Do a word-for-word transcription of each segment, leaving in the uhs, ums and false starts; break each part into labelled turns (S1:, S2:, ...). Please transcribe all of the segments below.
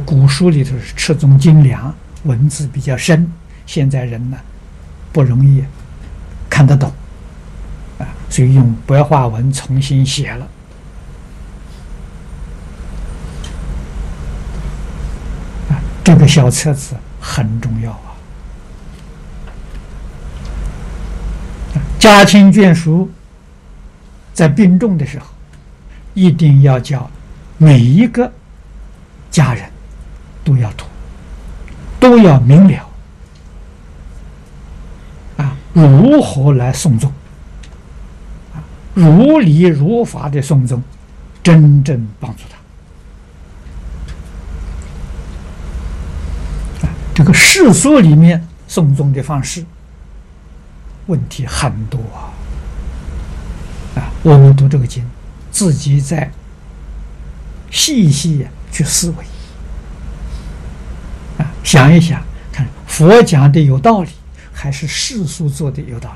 S1: 古书里头是赤宗精良，文字比较深，现在人呢不容易看得懂啊，所以用白话文重新写了。啊，这个小册子很重要啊。家亲眷属在病重的时候，一定要叫每一个家人都要读，都要明了啊，如何来诵宗啊，如理如法的诵宗，真正帮助他啊。这个世俗里面诵宗的方式问题很多啊！啊，我们读这个经，自己再细细去思维啊，想一想，看佛讲的有道理，还是世俗做的有道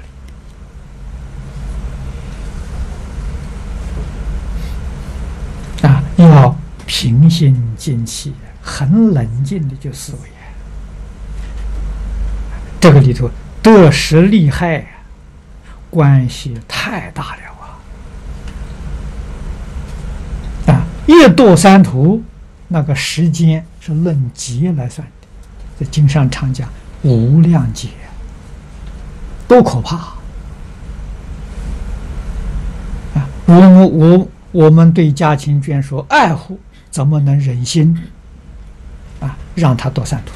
S1: 理啊？要平心静气，很冷静的去思维啊。这个里头得失利害关系太大了啊！啊，一堕三途，那个时间是论劫来算的，在经上常讲无量劫，多可怕啊！我们我我们对家亲眷属爱护，怎么能忍心啊让他堕三途？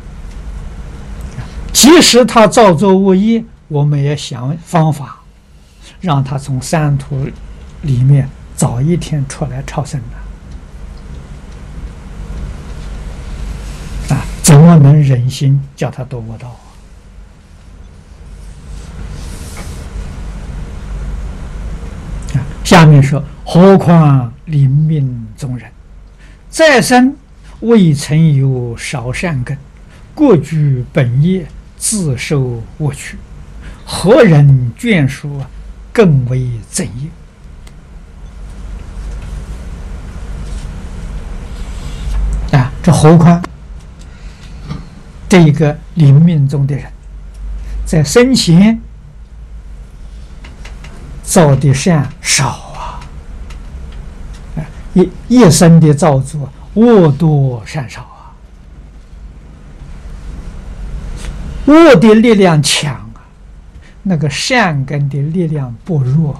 S1: 即使他造作恶业，我们也想方法让他从三途里面早一天出来超生啊！啊，怎么能忍心叫他堕恶道啊？啊，下面说，何况临命中人，再生未曾有少善根，过居本业，自受恶趣，何人眷属更为怎业？啊，这何况这一个临命中的人，在生前造的善少啊，啊，一一生的造作恶多善少。恶的力量强啊，那个善根的力量不弱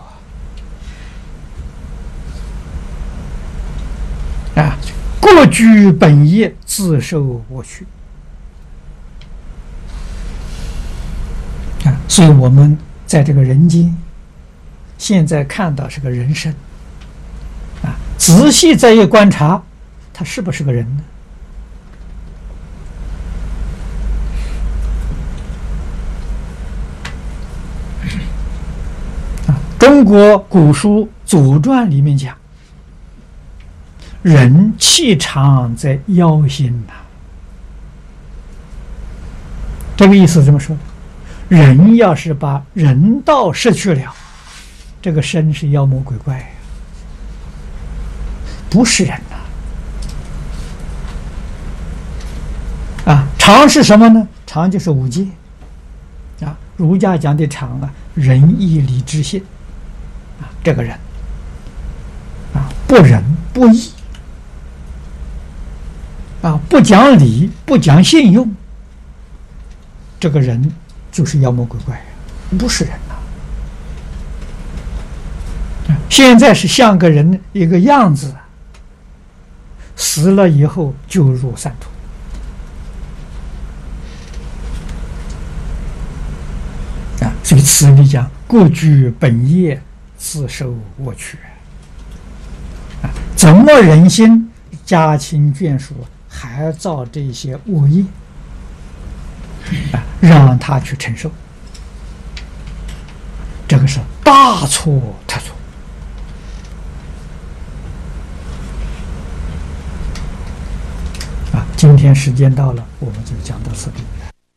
S1: 啊！过居本业，自受恶趣啊！所以我们在这个人间，现在看到是个人生啊，仔细再一观察，他是不是个人呢？中国古书《左传》里面讲，人气长在腰心呐、啊。这个意思怎么说？人要是把人道失去了，这个身是妖魔鬼怪，不是人呐、啊。啊，常是什么呢？常就是五戒啊，儒家讲的常啊，仁义礼智信。啊，这个人啊，不仁不义啊，不讲理，不讲信用，这个人就是妖魔鬼怪，不是人呐、啊。现在是像个人一个样子，死了以后就入三途。啊，所以此里讲过居本业，自受恶趣啊！怎么忍心家亲眷属还造这些恶业啊？让他去承受，这个是大错特错啊！今天时间到了，我们就讲到此地。